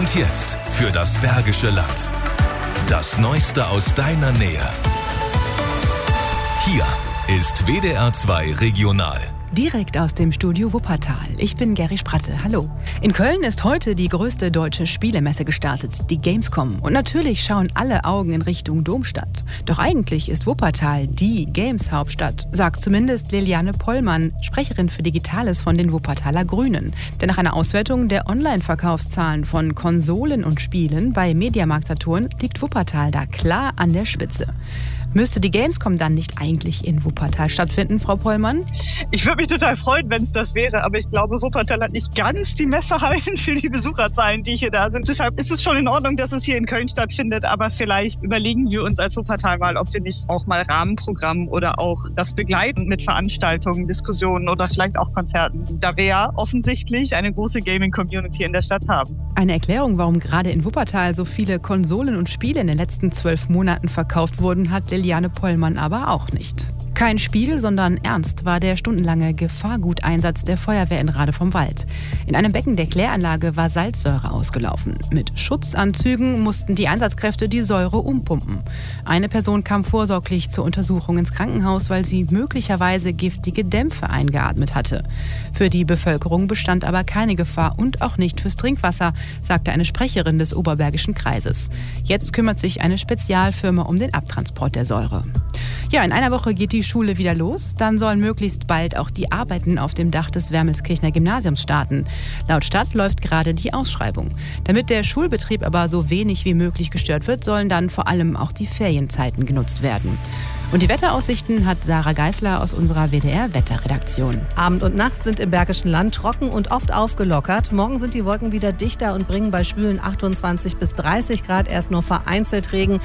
Und jetzt für das Bergische Land. Das Neueste aus deiner Nähe. Hier ist WDR 2 Regional. Direkt aus dem Studio Wuppertal. Ich bin Geri Spratte. Hallo. In Köln ist heute die größte deutsche Spielemesse gestartet, die Gamescom. Und natürlich schauen alle Augen in Richtung Domstadt. Doch eigentlich ist Wuppertal die Games-Hauptstadt, sagt zumindest Liliane Pollmann, Sprecherin für Digitales von den Wuppertaler Grünen. Denn nach einer Auswertung der Online-Verkaufszahlen von Konsolen und Spielen bei Mediamarkt Saturn liegt Wuppertal da klar an der Spitze. Müsste die Gamescom dann nicht eigentlich in Wuppertal stattfinden, Frau Pollmann? Ich würde mich total freuen, wenn es das wäre, aber ich glaube, Wuppertal hat nicht ganz die Messehallen für die Besucherzahlen, die hier da sind. Deshalb ist es schon in Ordnung, dass es hier in Köln stattfindet, aber vielleicht überlegen wir uns als Wuppertal mal, ob wir nicht auch mal Rahmenprogramm oder auch das begleiten mit Veranstaltungen, Diskussionen oder vielleicht auch Konzerten, da wir ja offensichtlich eine große Gaming-Community in der Stadt haben. Eine Erklärung, warum gerade in Wuppertal so viele Konsolen und Spiele in den letzten 12 Monaten verkauft wurden, hat Liliane Pollmann aber auch nicht. Kein Spiel, sondern ernst war der stundenlange Gefahrguteinsatz der Feuerwehr in Rade vom Wald. In einem Becken der Kläranlage war Salzsäure ausgelaufen. Mit Schutzanzügen mussten die Einsatzkräfte die Säure umpumpen. Eine Person kam vorsorglich zur Untersuchung ins Krankenhaus, weil sie möglicherweise giftige Dämpfe eingeatmet hatte. Für die Bevölkerung bestand aber keine Gefahr und auch nicht fürs Trinkwasser, sagte eine Sprecherin des Oberbergischen Kreises. Jetzt kümmert sich eine Spezialfirma um den Abtransport der Säure. Ja, in einer Woche geht die Schule wieder los. Dann sollen möglichst bald auch die Arbeiten auf dem Dach des Wermelskirchener Gymnasiums starten. Laut Stadt läuft gerade die Ausschreibung. Damit der Schulbetrieb aber so wenig wie möglich gestört wird, sollen dann vor allem auch die Ferienzeiten genutzt werden. Und die Wetteraussichten hat Sarah Geisler aus unserer WDR-Wetterredaktion. Abend und Nacht sind im Bergischen Land trocken und oft aufgelockert. Morgen sind die Wolken wieder dichter und bringen bei schwülen 28 bis 30 Grad erst nur vereinzelt Regen.